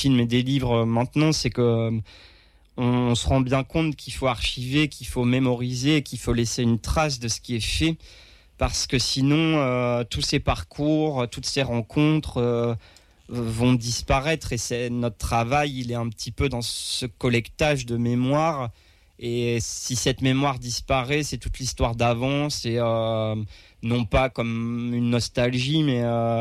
films et des livres maintenant, c'est que on se rend bien compte qu'il faut archiver, qu'il faut mémoriser, qu'il faut laisser une trace de ce qui est fait, parce que sinon, tous ces parcours, toutes ces rencontres vont disparaître, et notre travail, il est un petit peu dans ce collectage de mémoire. Et si cette mémoire disparaît, c'est toute l'histoire d'avant, c'est non pas comme une nostalgie, mais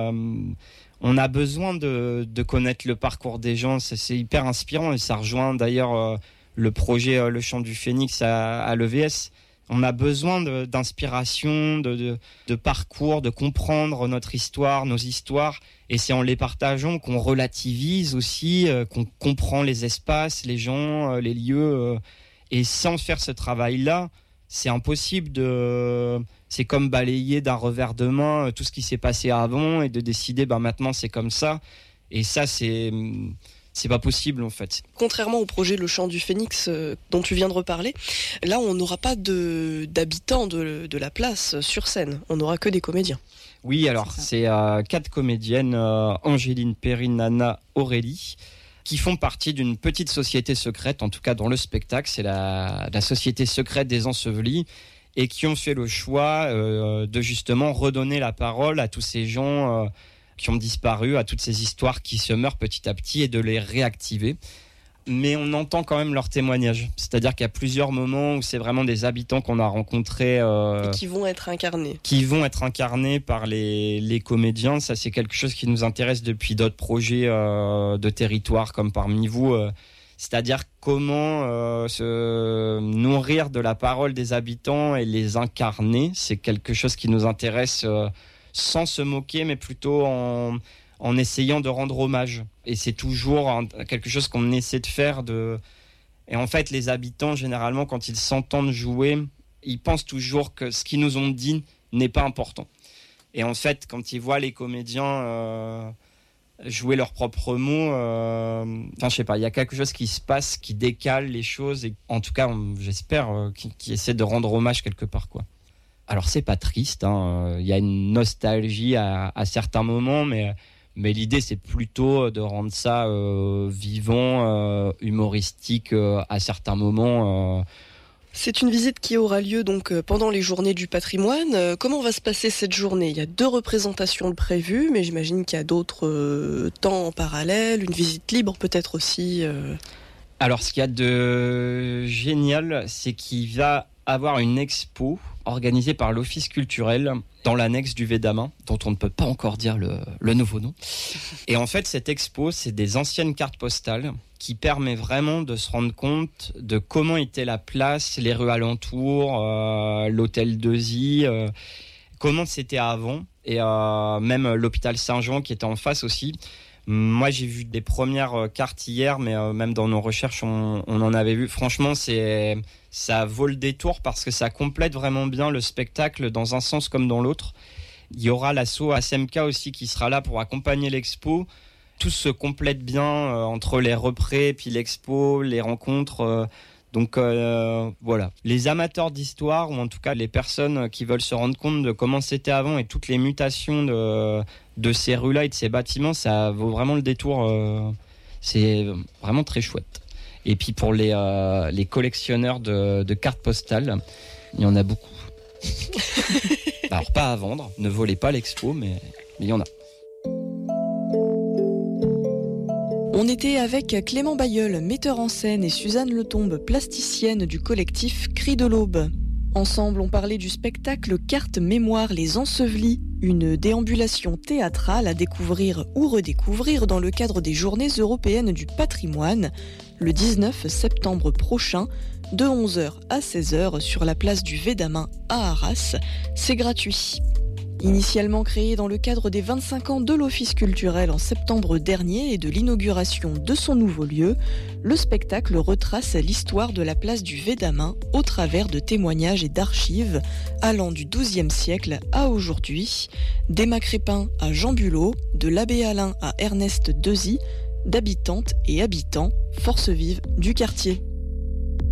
on a besoin de connaître le parcours des gens. C'est hyper inspirant, et ça rejoint d'ailleurs le projet Le Chant du Phénix à l'EVS. On a besoin d'inspiration, de parcours, de comprendre notre histoire, nos histoires, et c'est en les partageant qu'on relativise aussi, qu'on comprend les espaces, les gens, les lieux. Et sans faire ce travail-là, c'est impossible c'est comme balayer d'un revers de main tout ce qui s'est passé avant et de décider, maintenant c'est comme ça. Et ça, c'est pas possible en fait. Contrairement au projet Le Chant du Phénix dont tu viens de reparler, là on n'aura pas d'habitants de la place sur scène, on n'aura que des comédiens. Oui, alors c'est 4 comédiennes, Angéline, Perrine, Nana, Aurélie, qui font partie d'une petite société secrète, en tout cas dans le spectacle, c'est la Société secrète des Ensevelis, et qui ont fait le choix de justement redonner la parole à tous ces gens qui ont disparu, à toutes ces histoires qui se meurent petit à petit, et de les réactiver. Mais on entend quand même leurs témoignages. C'est-à-dire qu'il y a plusieurs moments où c'est vraiment des habitants qu'on a rencontrés. Et qui vont être incarnés. Qui vont être incarnés par les comédiens. Ça, c'est quelque chose qui nous intéresse depuis d'autres projets de territoire, comme parmi vous. C'est-à-dire comment se nourrir de la parole des habitants et les incarner. C'est quelque chose qui nous intéresse sans se moquer, mais plutôt en essayant de rendre hommage. Et c'est toujours quelque chose qu'on essaie de faire. Et en fait, les habitants, généralement, quand ils s'entendent jouer, ils pensent toujours que ce qu'ils nous ont dit n'est pas important. Et en fait, quand ils voient les comédiens jouer leurs propres mots, je sais pas, il y a quelque chose qui se passe, qui décale les choses, et en tout cas, j'espère, qui essaie de rendre hommage quelque part, quoi. Alors, c'est pas triste, y a une nostalgie à certains moments, mais l'idée, c'est plutôt de rendre ça vivant, humoristique à certains moments. C'est une visite qui aura lieu donc pendant les journées du patrimoine. Comment va se passer cette journée ? Il y a 2 représentations de prévues, mais j'imagine qu'il y a d'autres temps en parallèle, une visite libre peut-être aussi. Alors, ce qu'il y a de génial, c'est qu'il va avoir une expo organisée par l'Office culturel dans l'annexe du Védamin, dont on ne peut pas encore dire le nouveau nom. Et en fait, cette expo, c'est des anciennes cartes postales qui permet vraiment de se rendre compte de comment était la place, les rues alentours, l'hôtel Deuzy, comment c'était avant, et même l'hôpital Saint-Jean qui était en face aussi. Moi, j'ai vu des premières cartes hier, mais même dans nos recherches, on en avait vu. Franchement, ça vaut le détour parce que ça complète vraiment bien le spectacle dans un sens comme dans l'autre. Il y aura l'asso ASMK aussi qui sera là pour accompagner l'expo. Tout se complète bien entre les représ, puis l'expo, les rencontres. Donc voilà, les amateurs d'histoire, ou en tout cas les personnes qui veulent se rendre compte de comment c'était avant et toutes les mutations de ces rues-là et de ces bâtiments, ça vaut vraiment le détour. C'est vraiment très chouette. Et puis pour les collectionneurs de cartes postales, il y en a beaucoup. Alors pas à vendre, ne volez pas l'expo, mais il y en a. On était avec Clément Bailleul, metteur en scène, et Suzanne Letombe, plasticienne du collectif Cris de l'Aube. Ensemble, on parlait du spectacle Carte Mémoire Les Ensevelis, une déambulation théâtrale à découvrir ou redécouvrir dans le cadre des Journées européennes du patrimoine, le 19 septembre prochain, de 11h à 16h sur la place du Védamin à Arras. C'est gratuit. Initialement créé dans le cadre des 25 ans de l'Office culturel en septembre dernier et de l'inauguration de son nouveau lieu, le spectacle retrace l'histoire de la place du Védamin au travers de témoignages et d'archives allant du XIIe siècle à aujourd'hui, d'Emma Crépin à Jean Bulot, de l'abbé Alain à Ernest Deuzy, d'habitantes et habitants, forces vives du quartier.